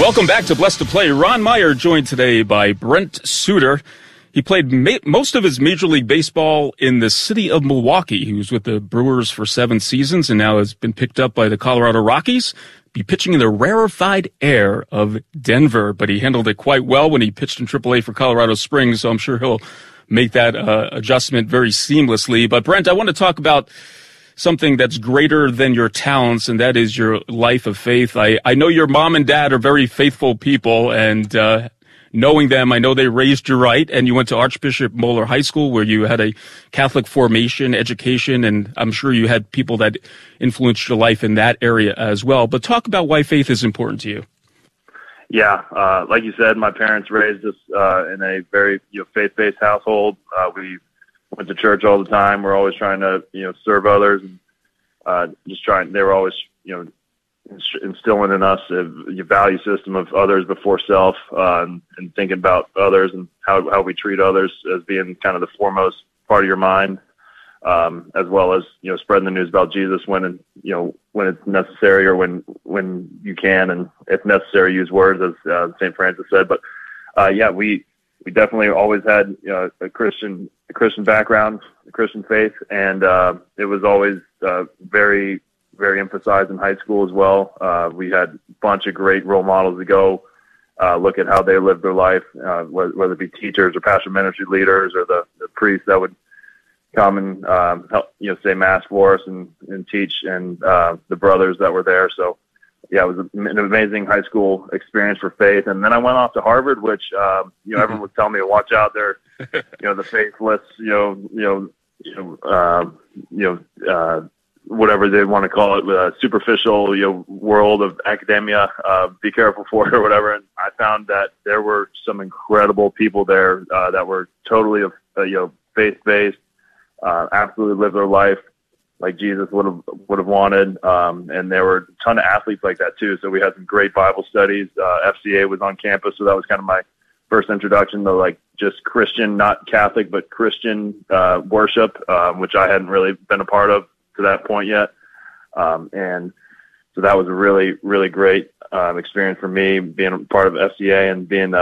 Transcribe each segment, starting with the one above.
Welcome back to Blessed to Play. Ron Meyer joined today by Brent Suter. He played most of his Major League Baseball in the city of Milwaukee. He was with the Brewers for 7 seasons and now has been picked up by the Colorado Rockies. Be pitching in the rarefied air of Denver, but he handled it quite well when he pitched in AAA for Colorado Springs, so I'm sure he'll make that adjustment very seamlessly. But Brent, I want to talk about something that's greater than your talents, and that is your life of faith. I know your mom and dad are very faithful people, and knowing them, I know they raised you right, and you went to Archbishop Moeller High School where you had a Catholic formation, education, and I'm sure you had people that influenced your life in that area as well. But talk about why faith is important to you. Yeah, like you said, my parents raised us in a very faith-based household. We went to church all the time. We're always trying to serve others, and they were always instilling in us a value system of others before self, and thinking about others and how we treat others as being kind of the foremost part of your mind, as well as spreading the news about Jesus when it's necessary or when you can, and if necessary, use words, as St. Francis said. But we definitely always had a Christian background, a Christian faith, and it was always very, very emphasized in high school as well. We had a bunch of great role models to go look at how they lived their life, whether it be teachers or pastor ministry leaders or the priests that would come and help say mass for us and teach, and the brothers that were there. So yeah, it was an amazing high school experience for faith. And then I went off to Harvard, which, everyone was telling me to watch out there, the faithless, whatever they want to call it, superficial, world of academia, be careful for it or whatever. And I found that there were some incredible people there, that were totally, faith-based, absolutely lived their life like Jesus would have wanted. And there were a ton of athletes like that too. So we had some great Bible studies. FCA was on campus. So that was kind of my first introduction to like just Christian, not Catholic, but Christian, worship, which I hadn't really been a part of to that point yet. And so that was a really, really great, experience for me, being a part of FCA and being,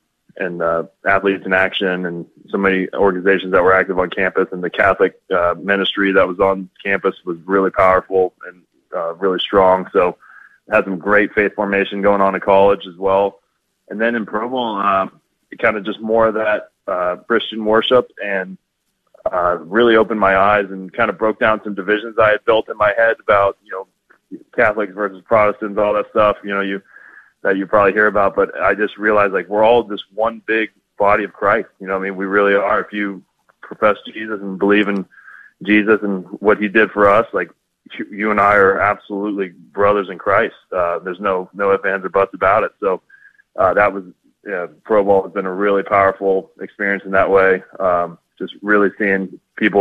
Athletes in Action and so many organizations that were active on campus, and the Catholic ministry that was on campus was really powerful and really strong. So had some great faith formation going on in college as well. And then in Provo, it kind of just more of that Christian worship, and really opened my eyes and kind of broke down some divisions I had built in my head about, Catholics versus Protestants, all that stuff, that you probably hear about. But I just realized like we're all just one big body of Christ. We really are. If you profess Jesus and believe in Jesus and what he did for us, like you and I are absolutely brothers in Christ. There's no ifs, ands, or buts about it. So that was Pro Bowl has been a really powerful experience in that way. Just really seeing people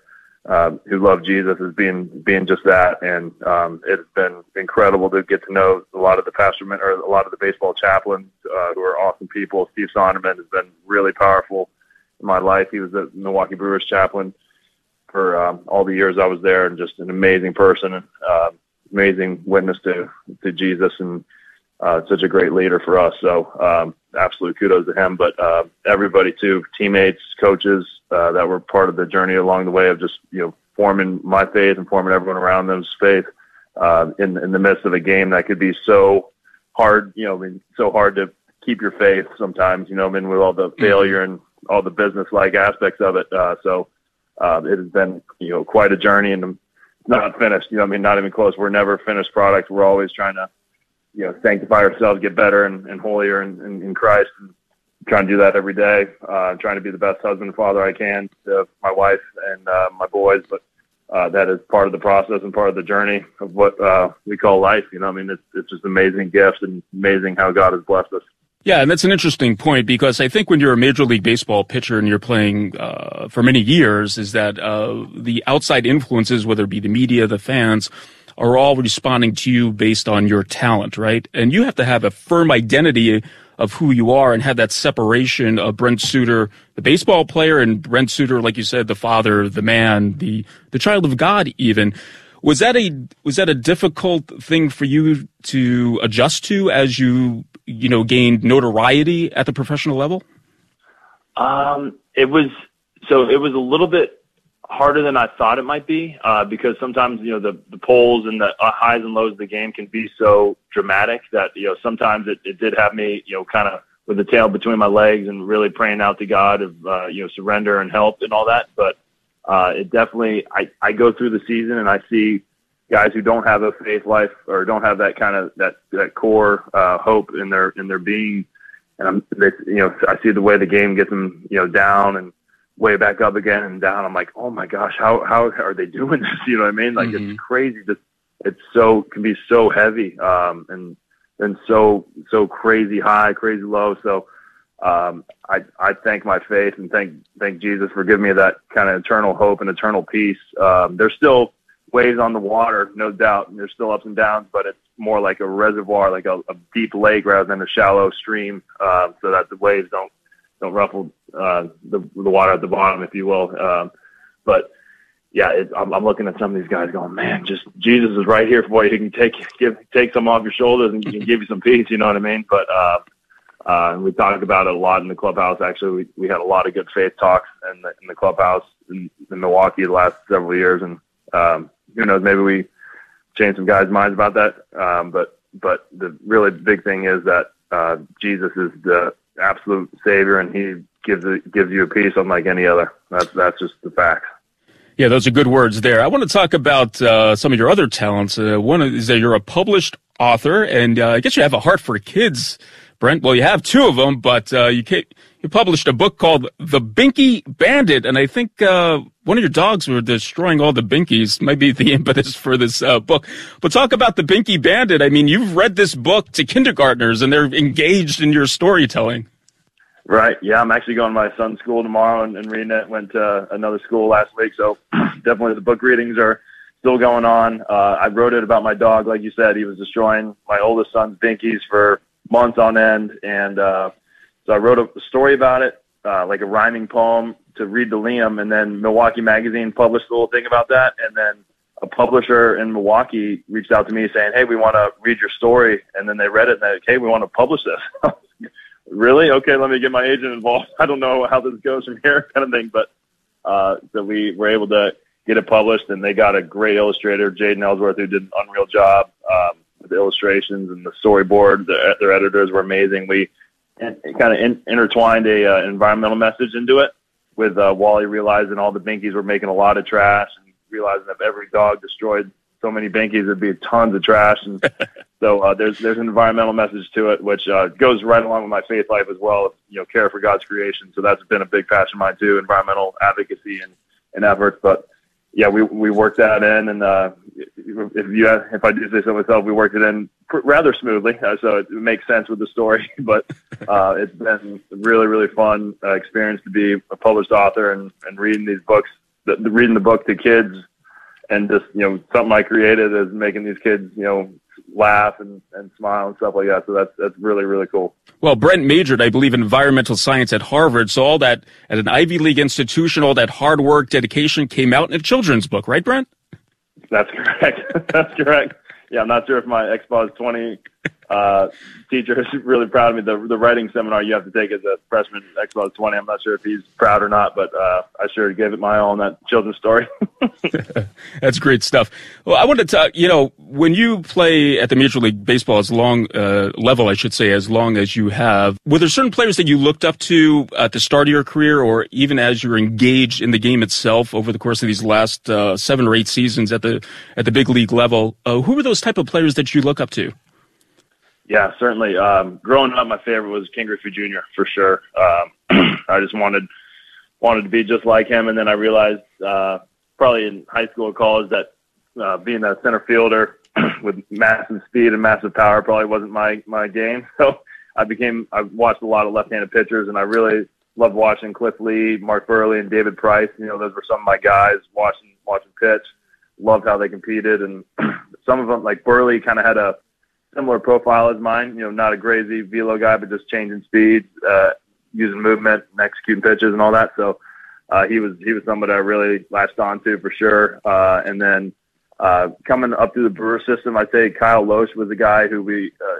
who love Jesus as being just that, and it's been incredible to get to know a lot of the baseball chaplains who are awesome people. Steve Sonderman has been really powerful in my life. He was the Milwaukee Brewers chaplain for all the years I was there, and just an amazing person, and amazing witness to Jesus, and such a great leader for us. So absolute kudos to him, but everybody too, teammates, coaches that were part of the journey along the way of just forming my faith and forming everyone around them's faith in the midst of a game that could be so hard, so hard to keep your faith sometimes, with all the failure and all the business-like aspects of it. So it has been quite a journey, and it's not finished. Not even close. We're never finished products. We're always trying to sanctify ourselves, get better and holier in Christ, and trying to do that every day. Trying to be the best husband and father I can to my wife and my boys. But that is part of the process and part of the journey of what we call life. It's just amazing gifts and amazing how God has blessed us. Yeah, and that's an interesting point, because I think when you're a Major League Baseball pitcher and you're playing for many years, is that the outside influences, whether it be the media, the fans, are all responding to you based on your talent, right? And you have to have a firm identity of who you are and have that separation of Brent Suter, the baseball player, and Brent Suter, like you said, the father, the man, the child of God even. Was that a difficult thing for you to adjust to as you gained notoriety at the professional level? It was a little bit harder than I thought it might be, because sometimes, the polls and the highs and lows of the game can be so dramatic that, sometimes it did have me, kind of with the tail between my legs and really praying out to God of, surrender and help and all that. But, it definitely, I go through the season and I see guys who don't have a faith life or don't have that kind of, that core, hope in their being. And I see the way the game gets them, down and way back up again and down. I'm like, oh my gosh, how are they doing this? You know what I mean? Like, It's crazy. Can be so heavy, and so crazy high, crazy low. So, I thank my faith and thank Jesus for giving me that kind of eternal hope and eternal peace. There's still waves on the water, no doubt, and there's still ups and downs, but it's more like a reservoir, like a deep lake rather than a shallow stream, so that the waves don't ruffle the water at the bottom, if you will. But yeah, I'm looking at some of these guys going, man, just Jesus is right here for you. He can take some off your shoulders and he can give you some peace. You know what I mean? But we talked about it a lot in the clubhouse. Actually, we had a lot of good faith talks in the clubhouse in Milwaukee the last several years, and who knows, maybe we changed some guys' minds about that. But the really big thing is that Jesus is the absolute Savior, and He gives you a peace unlike any other. That's just the facts. Yeah, those are good words there. I want to talk about some of your other talents. One is that you're a published author, and I guess you have a heart for kids, Brent. Well, you have two of them, but you published a book called The Binky Bandit, and I think one of your dogs were destroying all the binkies. Might be the impetus for this book. But talk about The Binky Bandit. I mean, you've read this book to kindergartners, and they're engaged in your storytelling. Right. Yeah, I'm actually going to my son's school tomorrow and reading it. Went to another school last week, so definitely the book readings are still going on. I wrote it about my dog. Like you said, he was destroying my oldest son's binkies for months on end, and so I wrote a story about it, like a rhyming poem to read to Liam, and then Milwaukee Magazine published a little thing about that, and then a publisher in Milwaukee reached out to me saying, hey, we want to read your story, and then they read it and they're like, hey, we want to publish this. Really? Okay, let me get my agent involved. I don't know how this goes from here, kind of thing. But so we were able to get it published, and they got a great illustrator, Jaden Ellsworth, who did an unreal job with the illustrations and the storyboard. Their editors were amazing. We kind of intertwined an environmental message into it with Wally realizing all the binkies were making a lot of trash, and realizing if every dog destroyed so many binkies, there'd be tons of trash. And so there's an environmental message to it, which goes right along with my faith life as well. Care for God's creation. So that's been a big passion of mine too, environmental advocacy and efforts. But yeah, we worked that in, and if I do say so myself, we worked it in rather smoothly. So it makes sense with the story. But it's been a really, really fun experience to be a published author and reading these books, reading the book to kids. And just, something I created is making these kids, laugh and smile and stuff like that. So that's really, really cool. Well, Brent majored, I believe, in environmental science at Harvard. So all that at an Ivy League institution, all that hard work, dedication came out in a children's book, right, Brent? That's correct. That's correct. Yeah, I'm not sure if my XPOS 20 teacher is really proud of me. The writing seminar you have to take as a freshman XPOS 20, I'm not sure if he's proud or not, but I sure gave it my all on that children's story. That's great stuff. Well, I wanted to talk, when you play at the Major League Baseball level, I should say, as long as you have, were there certain players that you looked up to at the start of your career, or even as you're engaged in the game itself over the course of these last 7 or 8 seasons at the big league level? Who were those type of players that you look up to? Yeah, certainly. Growing up, my favorite was Ken Griffey Jr. for sure. I just wanted to be just like him, and then I realized probably in high school or college that being a center fielder with massive speed and massive power probably wasn't my game. So I watched a lot of left-handed pitchers, and I really loved watching Cliff Lee, Mark Burley, and David Price. Those were some of my guys watching pitch. Loved how they competed, and some of them, like Burley, kind of had a similar profile as mine, not a crazy velo guy, but just changing speeds, using movement and executing pitches and all that. So he was somebody I really latched on to for sure. And then coming up through the Brewer system, I'd say Kyle Loesch was a guy who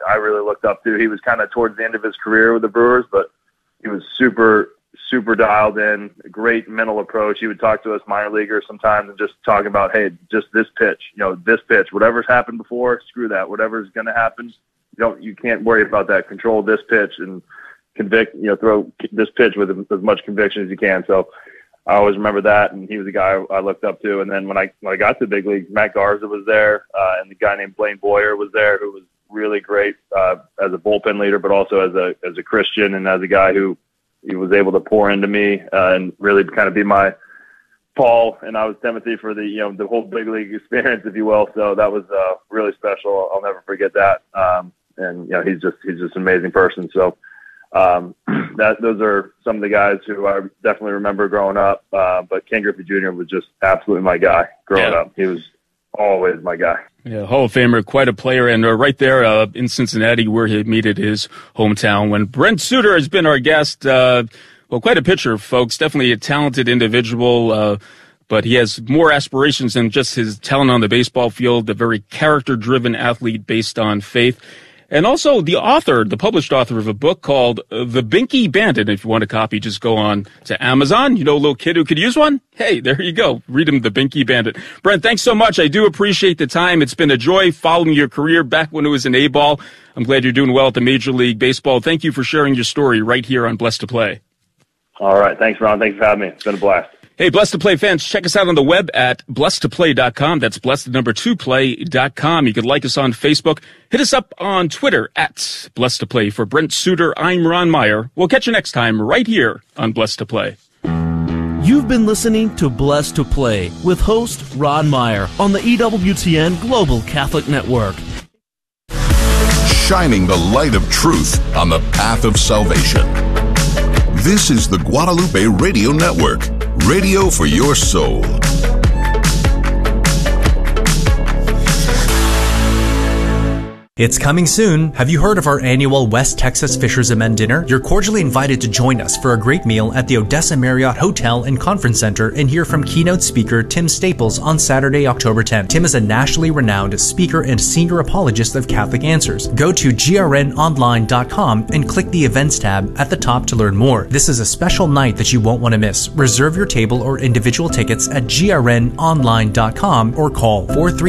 I really looked up to. He was kind of towards the end of his career with the Brewers, but he was super dialed in, a great mental approach. He would talk to us minor leaguers sometimes and just talk about, hey, just this pitch, this pitch, whatever's happened before, screw that. Whatever's going to happen, you can't worry about that. Control this pitch and throw this pitch with as much conviction as you can. So I always remember that, and he was a guy I looked up to. And then when I got to the big leagues, Matt Garza was there, and the guy named Blaine Boyer was there, who was really great as a bullpen leader, but also as a Christian and as a guy who he was able to pour into me and really kind of be my Paul, and I was Timothy for the whole big league experience, if you will. So that was really special. I'll never forget that. And he's just an amazing person. So those are some of the guys who I definitely remember growing up. But Ken Griffey Jr. was just absolutely my guy growing up. He was always my guy. Yeah, Hall of Famer, quite a player, and right there in Cincinnati, where he met at his hometown. When Brent Suter has been our guest, quite a pitcher, folks. Definitely a talented individual, but he has more aspirations than just his talent on the baseball field. A very character-driven athlete based on faith. And also the published author of a book called The Binky Bandit. If you want a copy, just go on to Amazon. A little kid who could use one? Hey, there you go. Read him, The Binky Bandit. Brent, thanks so much. I do appreciate the time. It's been a joy following your career back when it was in A-ball. I'm glad you're doing well at the Major League Baseball. Thank you for sharing your story right here on Blessed to Play. All right. Thanks, Ron. Thanks for having me. It's been a blast. Hey, Blessed to Play fans, check us out on the web at blessedtoplay.com. That's blessed2play.com. You can like us on Facebook. Hit us up on Twitter at Blessed to Play. For Brent Suter, I'm Ron Meyer. We'll catch you next time right here on Blessed to Play. You've been listening to Blessed to Play with host Ron Meyer on the EWTN Global Catholic Network. Shining the light of truth on the path of salvation. This is the Guadalupe Radio Network. Radio for your soul. It's coming soon. Have you heard of our annual West Texas Fishers and Men Dinner? You're cordially invited to join us for a great meal at the Odessa Marriott Hotel and Conference Center and hear from keynote speaker Tim Staples on Saturday, October 10th. Tim is a nationally renowned speaker and senior apologist of Catholic Answers. Go to grnonline.com and click the events tab at the top to learn more. This is a special night that you won't want to miss. Reserve your table or individual tickets at grnonline.com or call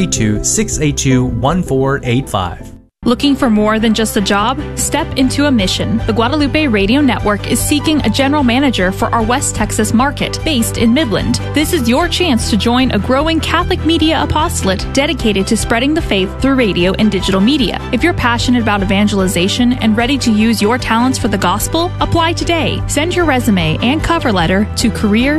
432-682-1485. Looking for more than just a job? Step into a mission. The Guadalupe Radio Network is seeking a general manager for our West Texas market, based in Midland. This is your chance to join a growing Catholic media apostolate dedicated to spreading the faith through radio and digital media. If you're passionate about evangelization and ready to use your talents for the gospel, apply today. Send your resume and cover letter to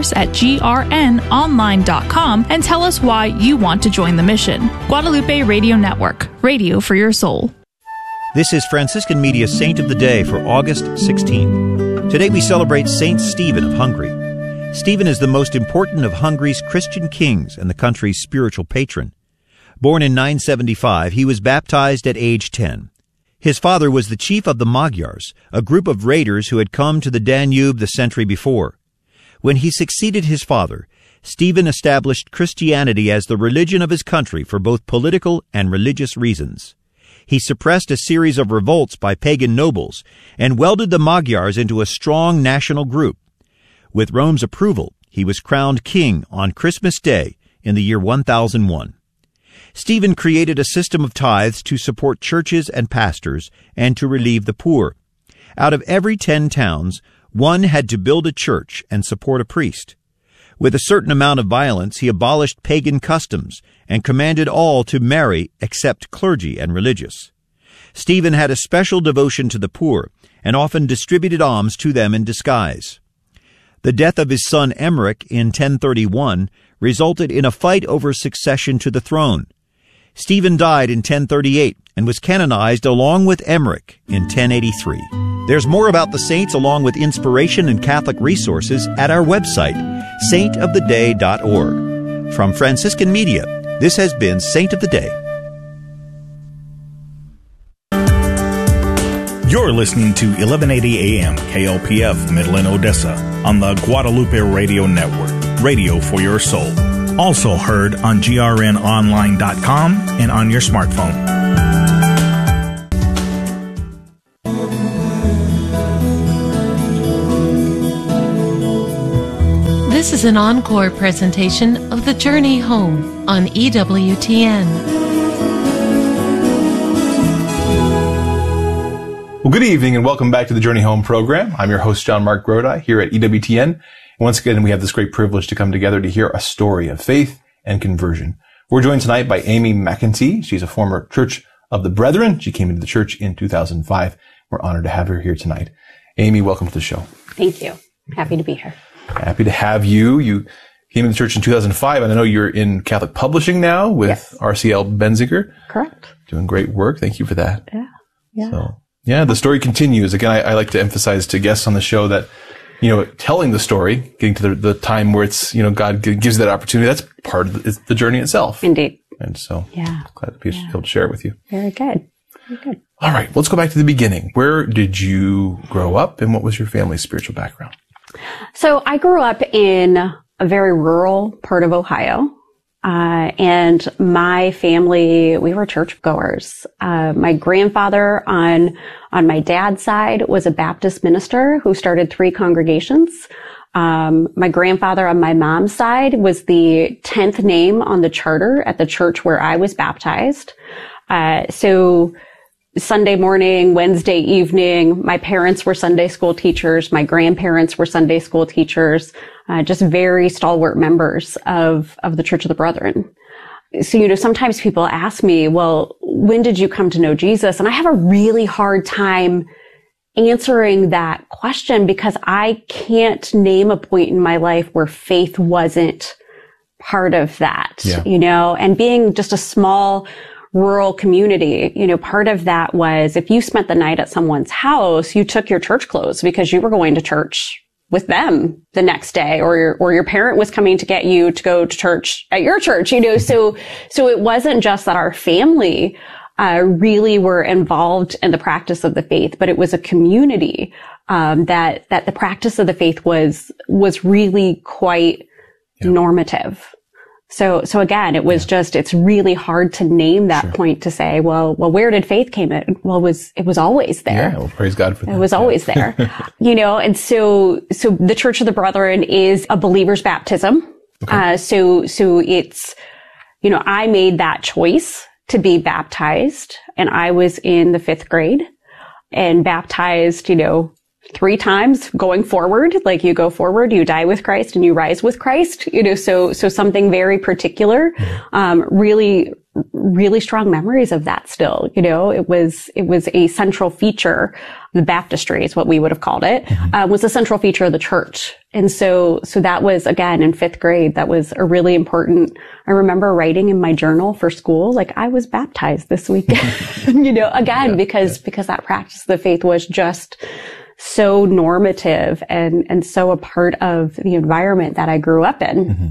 careers@grnonline.com and tell us why you want to join the mission. Guadalupe Radio Network. Radio for your soul. This is Franciscan Media Saint of the Day for August 16th. Today we celebrate Saint Stephen of Hungary. Stephen is the most important of Hungary's Christian kings and the country's spiritual patron. Born in 975, he was baptized at age 10. His father was the chief of the Magyars, a group of raiders who had come to the Danube the century before. When he succeeded his father, Stephen established Christianity as the religion of his country for both political and religious reasons. He suppressed a series of revolts by pagan nobles and welded the Magyars into a strong national group. With Rome's approval, he was crowned king on Christmas Day in the year 1001. Stephen created a system of tithes to support churches and pastors and to relieve the poor. Out of every 10 towns, one had to build a church and support a priest. With a certain amount of violence, he abolished pagan customs and commanded all to marry except clergy and religious. Stephen had a special devotion to the poor and often distributed alms to them in disguise. The death of his son Emmerich in 1031 resulted in a fight over succession to the throne. Stephen died in 1038 and was canonized along with Emmerich in 1083. There's more about the saints along with inspiration and Catholic resources at our website, saintoftheday.org. From Franciscan Media, this has been Saint of the Day. You're listening to 1180 AM KLPF Midland, Odessa on the Guadalupe Radio Network, radio for your soul. Also heard on grnonline.com and on your smartphone. This is an encore presentation of The Journey Home on EWTN. Well, good evening and welcome back to the Journey Home program. I'm your host, John Mark Grodi, here at EWTN. And once again, we have this great privilege to come together to hear a story of faith and conversion. We're joined tonight by Amy McEntee. She's a former Church of the Brethren. She came into the church in 2005. We're honored to have her here tonight. Amy, welcome to the show. Thank you. Happy to be here. Happy to have you. You came into the church in 2005, and I know you're in Catholic Publishing now with RCL Benziger. Correct. Doing great work. Thank you for that. Yeah. So, yeah, the story continues. Again, I like to emphasize to guests on the show that, telling the story, getting to the time where it's, God gives that opportunity, that's part of the journey itself. Indeed. And so, glad to be able to share it with you. Very good. Very good. All right, let's go back to the beginning. Where did you grow up, and what was your family's spiritual background? So I grew up in a very rural part of Ohio. And my family, we were churchgoers. My grandfather on my dad's side was a Baptist minister who started 3 congregations. My grandfather on my mom's side was the 10th name on the charter at the church where I was baptized. So Sunday morning, Wednesday evening, my parents were Sunday school teachers. My grandparents were Sunday school teachers, just very stalwart members of the Church of the Brethren. So, sometimes people ask me, well, when did you come to know Jesus? And I have a really hard time answering that question because I can't name a point in my life where faith wasn't part of that, and being just a small rural community, part of that was if you spent the night at someone's house, you took your church clothes because you were going to church with them the next day, or your parent was coming to get you to go to church at your church, so it wasn't just that our family, really were involved in the practice of the faith, but it was a community, that the practice of the faith was really quite normative. So again, it was it's really hard to name that point to say, well, where did faith came in? Well, it was always there. Yeah, well, praise God for that. It was always there, and so the Church of the Brethren is a believer's baptism. Okay. So it's, I made that choice to be baptized, and I was in the 5th grade and baptized, 3 times going forward. Like you go forward, you die with Christ and you rise with Christ, so something very particular, really, really strong memories of that still, it was a central feature. The baptistry is what we would have called it, was a central feature of the church. And so that was again in 5th grade, that was a really important, I remember writing in my journal for school, like I was baptized this weekend, because that practice of the faith was just so normative and so a part of the environment that I grew up in. Mm-hmm.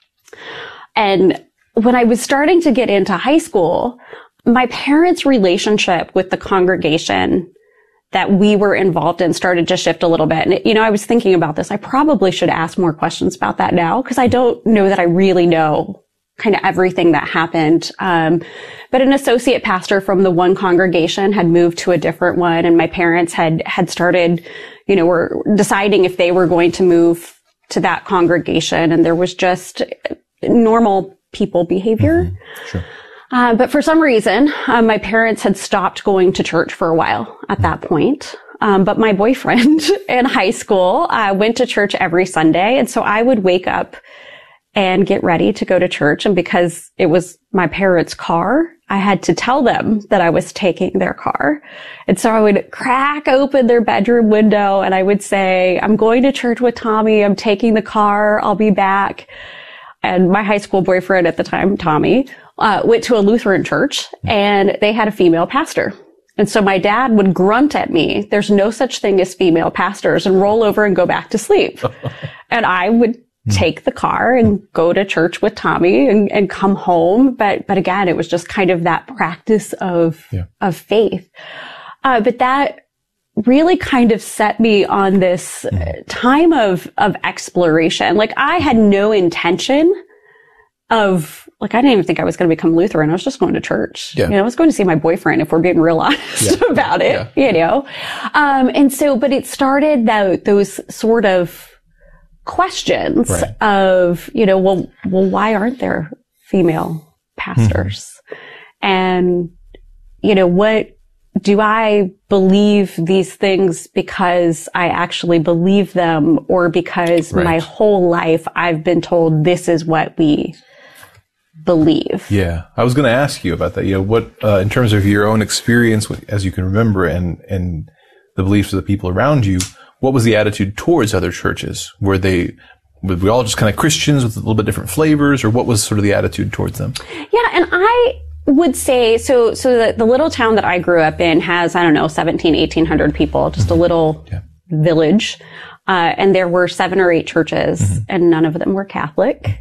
And when I was starting to get into high school, my parents' relationship with the congregation that we were involved in started to shift a little bit. And, I was thinking about this. I probably should ask more questions about that now because I don't know that I really know kind of everything that happened. But an associate pastor from the one congregation had moved to a different one, and my parents had started, were deciding if they were going to move to that congregation, and there was just normal people behavior. Mm-hmm. Sure. But for some reason, my parents had stopped going to church for a while at that point. But my boyfriend in high school went to church every Sunday, and so I would wake up and get ready to go to church. And because it was my parents' car, I had to tell them that I was taking their car. And so I would crack open their bedroom window and I would say, I'm going to church with Tommy. I'm taking the car. I'll be back. And my high school boyfriend at the time, Tommy, went to a Lutheran church and they had a female pastor. And so my dad would grunt at me, there's no such thing as female pastors, and roll over and go back to sleep. And I would take the car and go to church with Tommy and come home. But again, it was just kind of that practice of faith. But that really kind of set me on this time of exploration. Like I had no intention of, like, I didn't even think I was going to become Lutheran. I was just going to church. Yeah. I was going to see my boyfriend, if we're being real honest about it, And so, but it started those sort of questions Right. of, well, why aren't there female pastors? And, what do I believe these things because I actually believe them, or because Right. my whole life I've been told this is what we believe? Yeah. I was going to ask you about that. What, in terms of your own experience, as you can remember, and the beliefs of the people around you, what was the attitude towards other churches? Were we all just kind of Christians with a little bit different flavors, or what was sort of the attitude towards them? Yeah. And I would say, so the little town that I grew up in has, 1,800 people, just a little village. And there were 7 or 8 churches, and none of them were Catholic.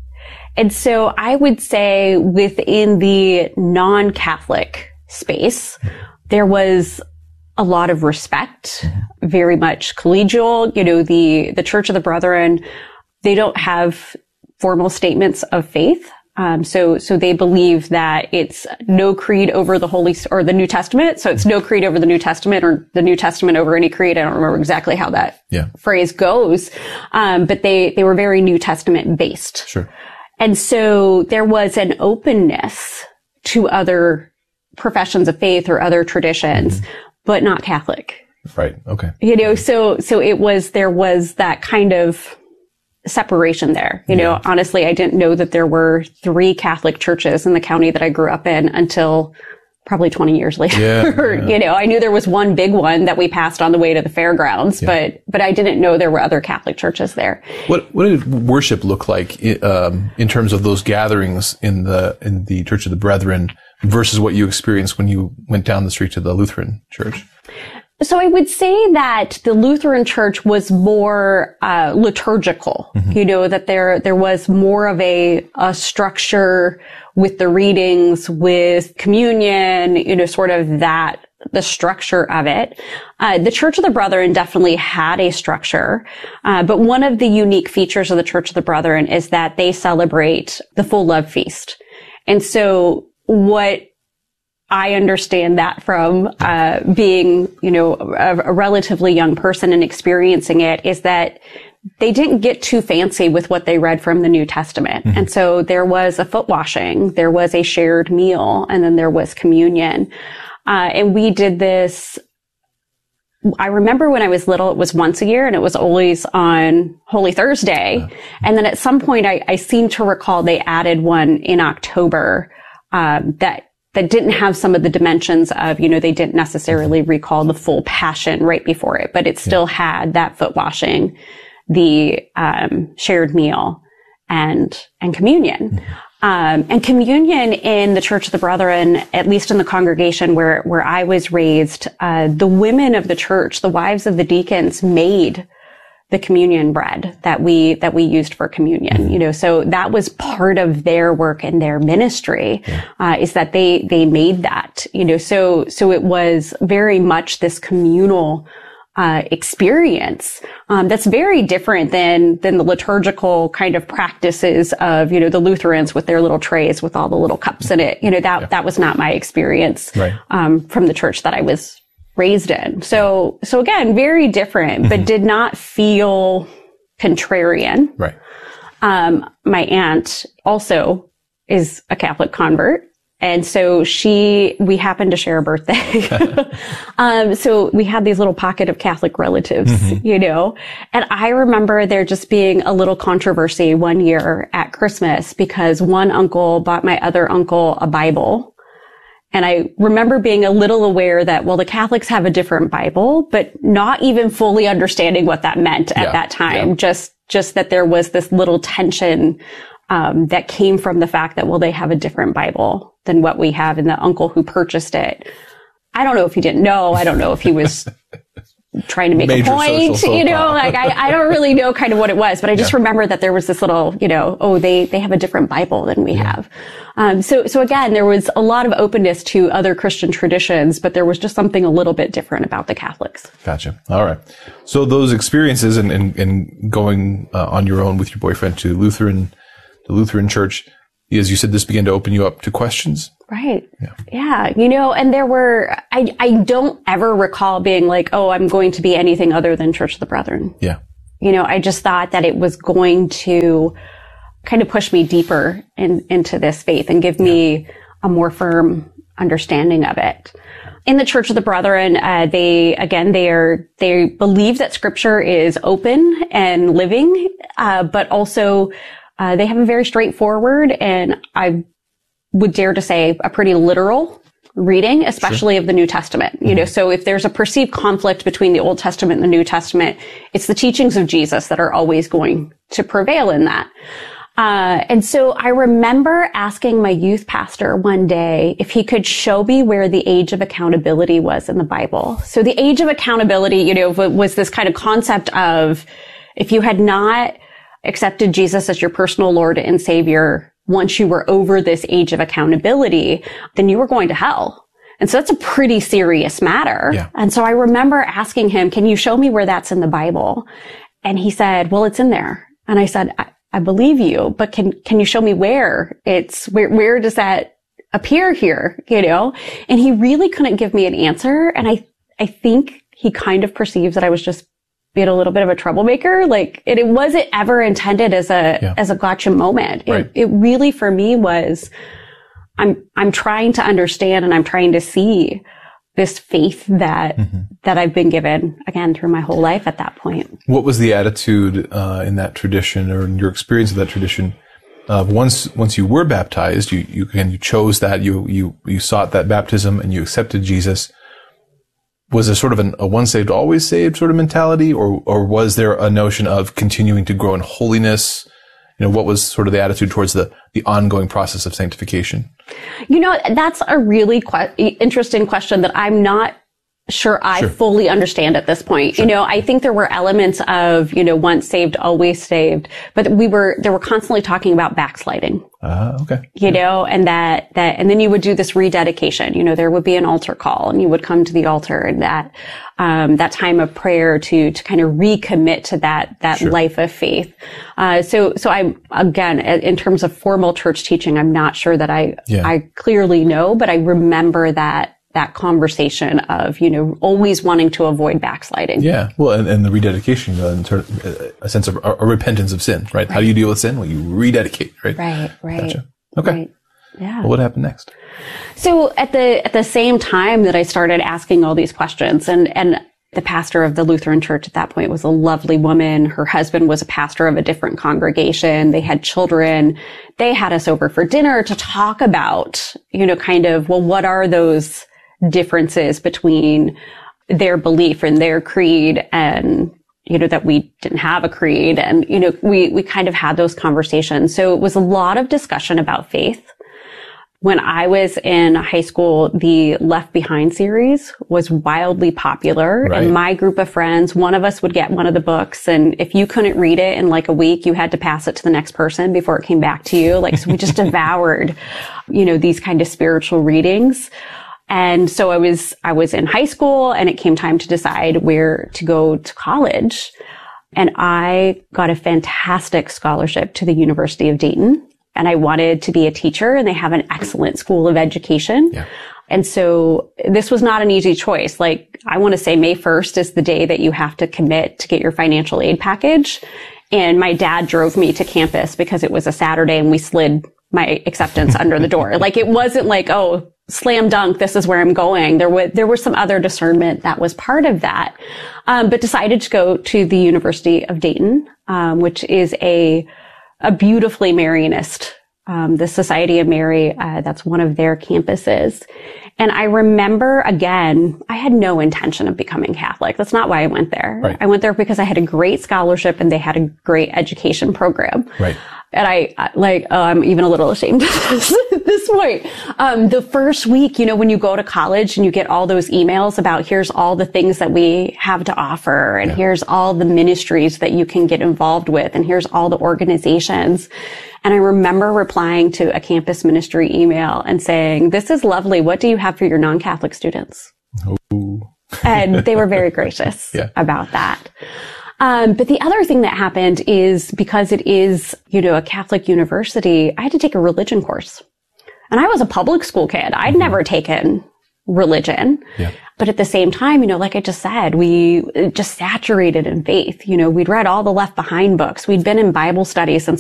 And so I would say within the non-Catholic space, there was a lot of respect, very much collegial. The Church of the Brethren, they don't have formal statements of faith. So they believe that it's no creed over the or the New Testament. So it's no creed over the New Testament, or the New Testament over any creed. I don't remember exactly how that phrase goes. But they were very New Testament based. Sure. And so there was an openness to other professions of faith or other traditions, but not Catholic. Right. Okay. So there was that kind of separation there. Honestly, I didn't know that there were 3 Catholic churches in the county that I grew up in until probably 20 years later. I knew there was one big one that we passed on the way to the fairgrounds, but I didn't know there were other Catholic churches there. What did worship look like in terms of those gatherings in the Church of the Brethren versus what you experienced when you went down the street to the Lutheran church? So I would say that the Lutheran church was more liturgical, that there was more of a structure with the readings, with communion, sort of the structure of it. The Church of the Brethren definitely had a structure, but one of the unique features of the Church of the Brethren is that they celebrate the full love feast. And so what I understand that from being, a relatively young person and experiencing it, is that they didn't get too fancy with what they read from the New Testament. And so there was a foot washing, there was a shared meal, and then there was communion. And we did this. I remember when I was little, it was once a year, and it was always on Holy Thursday. And then at some point, I seem to recall they added one in October that didn't have some of the dimensions of, they didn't necessarily recall the full passion right before it, but it still had that foot washing, the shared meal, and communion. And communion in the Church of the Brethren, at least in the congregation where I was raised, the women of the church, the wives of the deacons, made the communion bread that we used for communion, so that was part of their work and their ministry, is that they made that, so it was very much this communal experience, that's very different than the liturgical kind of practices of, the Lutherans with their little trays with all the little cups in it. That was not my experience, from the church that I was raised in. So again, very different, but did not feel contrarian. Right. My aunt also is a Catholic convert. And so we happened to share a birthday. So we had these little pocket of Catholic relatives, and I remember there just being a little controversy one year at Christmas because one uncle bought my other uncle a Bible. And I remember being a little aware that, well, the Catholics have a different Bible, but not even fully understanding what that meant at that time. Just that there was this little tension, that came from the fact that, well, they have a different Bible than what we have, and the uncle who purchased it, I don't know if he didn't know. I don't know if he was trying to make a point, I don't really know kind of what it was, but I just remember that there was this little, they have a different Bible than we have. So again, there was a lot of openness to other Christian traditions, but there was just something a little bit different about the Catholics. Gotcha. All right. So those experiences and going on your own with your boyfriend to the Lutheran church, as you said, this began to open you up to questions. Right. Yeah. And there were, I don't ever recall being like, oh, I'm going to be anything other than Church of the Brethren. Yeah. I just thought that it was going to kind of push me deeper into this faith and give me a more firm understanding of it. In the Church of the Brethren, they believe that Scripture is open and living, but also they have a very straightforward, and I would dare to say a pretty literal reading, especially of the New Testament. So if there's a perceived conflict between the Old Testament and the New Testament, it's the teachings of Jesus that are always going to prevail in that. And so I remember asking my youth pastor one day if he could show me where the age of accountability was in the Bible. So the age of accountability, was this kind of concept of if you had not accepted Jesus as your personal Lord and Savior, once you were over this age of accountability, then you were going to hell. And so that's a pretty serious matter. Yeah. And so I remember asking him, can you show me where that's in the Bible? And he said, well, it's in there. And I said, I believe you, but can you show me where where does that appear here? And he really couldn't give me an answer. And I think he kind of perceived that I was just being a little bit of a troublemaker. It wasn't ever intended as a gotcha moment. Right. It really for me was, I'm trying to understand and I'm trying to see this faith that I've been given again through my whole life at that point. What was the attitude in that tradition, or in your experience of that tradition? Once you were baptized, you chose that, you sought that baptism and you accepted Jesus. Was there sort of a once saved, always saved sort of mentality, or was there a notion of continuing to grow in holiness? What was sort of the attitude towards the ongoing process of sanctification? That's a really interesting question that I'm not sure I fully understand at this point. Sure. I think there were elements of, once saved, always saved, but they were constantly talking about backsliding. Okay. And and then you would do this rededication. There would be an altar call and you would come to the altar, and that time of prayer to kind of recommit to that life of faith. So I'm, again, in terms of formal church teaching, I'm not sure that I clearly know, but I remember that conversation of, always wanting to avoid backsliding. Yeah. Well, and the rededication, a sense of a repentance of sin, right? How do you deal with sin? Well, you rededicate, right? Right. Gotcha. Okay. Right. Yeah. Well, what happened next? So at the same time that I started asking all these questions, and the pastor of the Lutheran church at that point was a lovely woman. Her husband was a pastor of a different congregation. They had children. They had us over for dinner to talk about, what are those differences between their belief and their creed, and, that we didn't have a creed. And, we kind of had those conversations. So it was a lot of discussion about faith. When I was in high school, the Left Behind series was wildly popular. Right. And my group of friends, one of us would get one of the books. And if you couldn't read it in a week, you had to pass it to the next person before it came back to you. So we just devoured, these kind of spiritual readings. And so I was in high school, and it came time to decide where to go to college. And I got a fantastic scholarship to the University of Dayton. And I wanted to be a teacher, and they have an excellent school of education. Yeah. And so this was not an easy choice. I want to say May 1st is the day that you have to commit to get your financial aid package. And my dad drove me to campus because it was a Saturday, and we slid my acceptance under the door. It wasn't slam dunk, this is where I'm going. There was some other discernment that was part of that. But decided to go to the University of Dayton, which is a beautifully Marianist, the Society of Mary, that's one of their campuses. And I remember, again, I had no intention of becoming Catholic. That's not why I went there. Right. I went there because I had a great scholarship and they had a great education program. Right. And I'm even a little ashamed at this point. The first week, when you go to college and you get all those emails about here's all the things that we have to offer, and here's all the ministries that you can get involved with, and here's all the organizations. And I remember replying to a campus ministry email and saying, this is lovely. What do you have for your non-Catholic students? Oh. And they were very gracious about that. But the other thing that happened is, because it is, a Catholic university, I had to take a religion course. And I was a public school kid. I'd never taken religion. Yeah. But at the same time, like I just said, we just saturated in faith. We'd read all the Left Behind books. We'd been in Bible study since